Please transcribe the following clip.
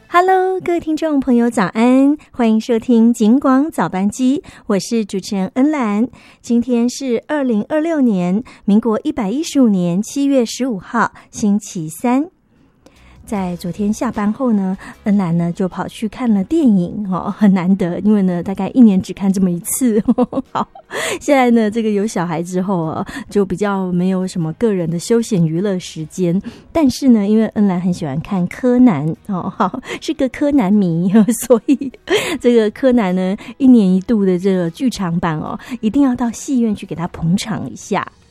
Hello， 各位听众朋友，早安！欢迎收听警广早班机，我是主持人恩兰。今天是2026年民国115年7月15号，星期三。在昨天下班后呢，恩兰呢就跑去看了电影哦，很难得，因为呢大概1年只看这么一次。好，现在呢这个有小孩之后啊，就比较没有什么个人的休闲娱乐时间。但是呢，因为恩兰很喜欢看柯南哦，好，是个柯南迷，所以这个柯南呢1年1度的这个剧场版哦，一定要到戏院去给他捧场一下。